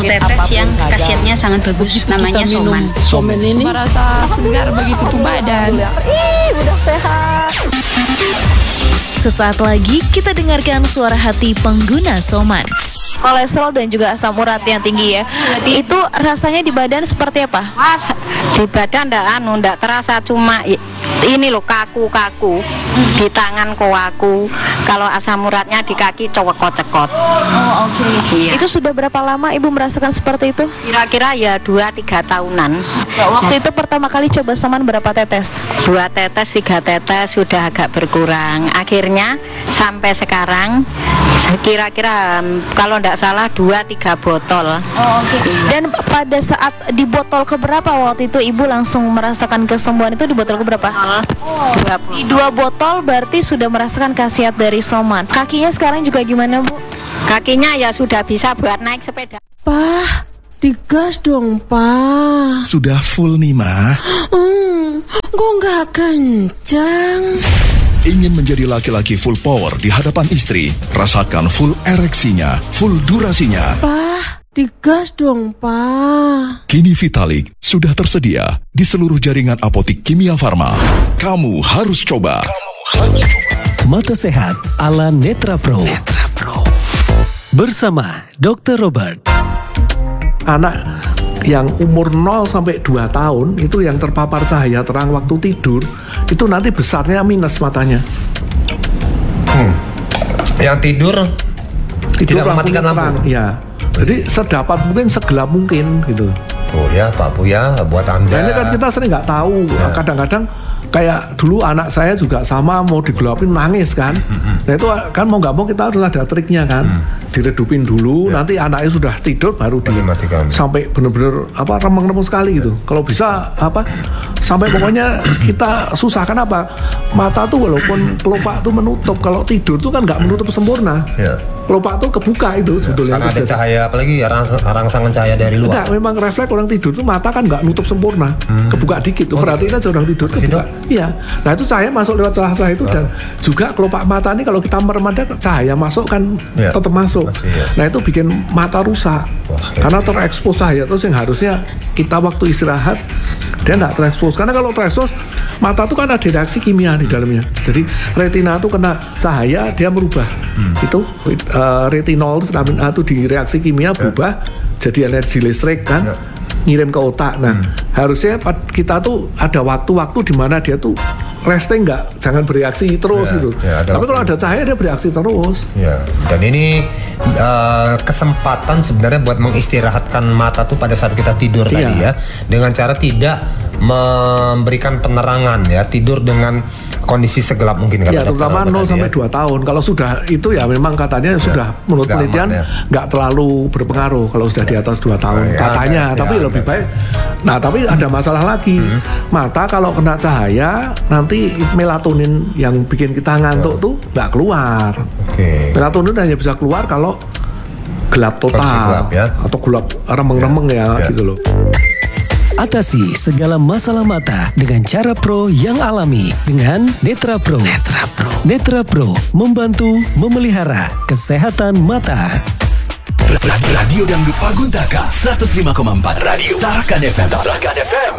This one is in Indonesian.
tetes yang khasiatnya sangat bagus, namanya soman. Somen ini merasa segar begitu tuh badan. Udah sehat. Sesaat lagi kita dengarkan suara hati pengguna Soman. Kolesterol dan juga asam urat yang tinggi ya, itu rasanya di badan seperti apa? Mas, di badan ndak terasa, cuma ini loh kaku-kaku di tangan kaku. Kalau asam uratnya di kaki cekot-cekot. Oh oke. Iya. Itu sudah berapa lama Ibu merasakan seperti itu? Kira-kira ya 2-3 tahunan. Waktu itu pertama kali coba Soman berapa tetes? 2 tetes, 3 tetes sudah agak berkurang. Akhirnya sampai sekarang kira-kira kalau ndak salah 2-3 botol. Oh oke. Dan pada saat di botol keberapa waktu itu Ibu langsung merasakan kesembuhan itu di botol keberapa? Di 2 botol berarti sudah merasakan khasiat dari Soman. Kakinya sekarang juga gimana Bu? Kakinya ya sudah bisa buat naik sepeda. Pah, digas dong, Pah. Sudah full nih, Ma. Kok nggak kencang? Ingin menjadi laki-laki full power di hadapan istri? Rasakan full ereksinya, full durasinya. Pah, digas dong, Pah. Kini Vitalik sudah tersedia di seluruh jaringan apotik Kimia Farma. Kamu harus coba. Mata Sehat ala Netra Pro. Bersama Dr. Robert. Anak yang umur 0 sampai 2 tahun itu yang terpapar cahaya terang waktu tidur, itu nanti besarnya minus matanya. Yang tidur tidak mematikan lampu. Ya. Jadi sedapat mungkin, segelap mungkin gitu. Oh ya Pak Buya, buat Anda. Nah, ini kan kita sering nggak tahu. Kadang-kadang kayak dulu anak saya juga sama, mau digelapin nangis kan. Nah itu kan mau nggak mau kita harus ada triknya kan. Diredupin dulu, nanti anaknya sudah tidur baru dimatikan. Sampai bener-bener remeng-remeng sekali gitu. Kalau bisa sampai pokoknya kita susah. Kenapa? Mata tuh walaupun kelopak tuh menutup, kalau tidur tuh kan nggak menutup sempurna. Kelopak tuh kebuka itu sebetulnya. Karena ada cahaya, apalagi rangsangan cahaya dari luar. Enggak, memang refleks orang tidur tuh mata kan nggak nutup sempurna, kebuka dikit tuh. Perhatiin aja orang tidur kebuka. Iya. Nah itu cahaya masuk lewat celah-celah itu dan juga kelopak mata ini kalau kita merem ada cahaya masuk kan tetap masuk. Nah itu bikin mata rusak. Karena terekspos cahaya terus yang harusnya kita waktu istirahat dia nggak terekspos. Karena kalau terekspos mata tuh kan ada reaksi kimia di dalamnya. Jadi retina tuh kena cahaya dia merubah. Itu retinol vitamin A tuh di reaksi kimia berubah jadi energi listrik kan. Ngirim ke otak. Nah, harusnya kita tuh ada waktu-waktu di mana dia tuh resting, jangan bereaksi terus gitu. Tapi kalau ada cahaya dia bereaksi terus. Ya. Dan ini kesempatan sebenarnya buat mengistirahatkan mata tuh pada saat kita tidur tadi ya, dengan cara tidak memberikan penerangan ya, tidur dengan kondisi segelap mungkin kan. Ya, terutama 0 sampai 2 tahun. Kalau sudah itu ya memang katanya sudah menurut penelitian nggak terlalu berpengaruh kalau sudah di atas 2 tahun katanya. Tapi lebih baik. Nah, tapi ada masalah lagi. Mata kalau kena cahaya nanti melatonin yang bikin kita ngantuk tuh nggak keluar. Melatonin hanya bisa keluar kalau gelap total atau gelap remeng-remeng gitu loh. Atasi segala masalah mata dengan cara pro yang alami dengan Netra Pro. Netra Pro membantu memelihara kesehatan mata. Radio Dangdut Paguntaka 105,4 Radio Tarakan FM.